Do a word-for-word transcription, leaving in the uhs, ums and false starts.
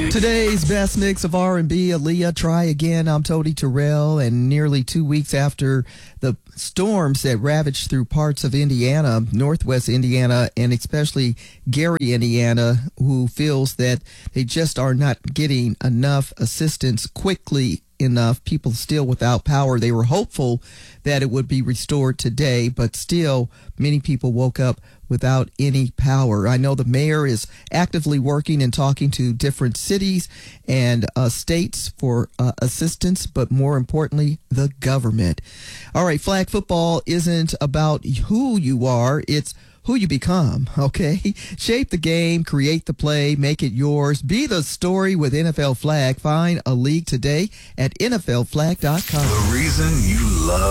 Today's best mix of R and B, Aaliyah, Try Again. I'm Tony Terrell, and nearly two weeks after the storms that ravaged through parts of Indiana, northwest Indiana, and especially Gary, Indiana, who feels that they just are not getting enough assistance quickly enough. People still without power. They were hopeful that it would be restored today, but still many people woke up without any power. I know the mayor is actively working and talking to different cities and uh, states for uh, assistance, but more importantly, the government. All right, flag football isn't about who you are, it's who you become, okay? Shape the game, create the play, make it yours. Be the story with N F L Flag. Find a league today at N F L flag dot com. The reason you love